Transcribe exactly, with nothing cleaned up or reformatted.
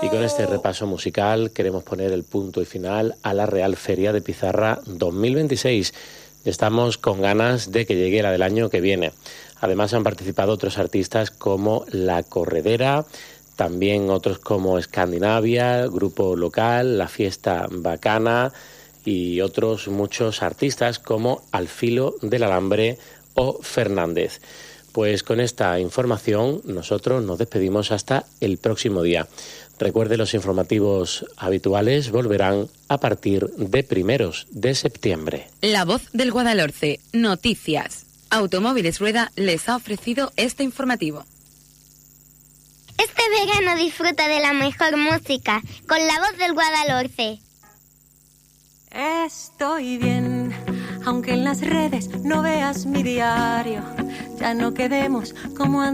con este repaso musical queremos poner el punto y final a la Real Feria de Pizarra dos mil veintiséis. Estamos con ganas de que llegue la del año que viene. Además han participado otros artistas como La Corredera, también otros como Escandinavia, Grupo Local, La Fiesta Bacana y otros muchos artistas como Al Filo del Alambre o Fernández. Pues con esta información nosotros nos despedimos hasta el próximo día. Recuerde, los informativos habituales volverán a partir de primeros de septiembre. La Voz del Guadalhorce, noticias. Automóviles Rueda les ha ofrecido este informativo. Este verano disfruta de la mejor música con La Voz del Guadalhorce. Estoy bien, aunque en las redes no veas mi diario. Ya no quedemos como antes.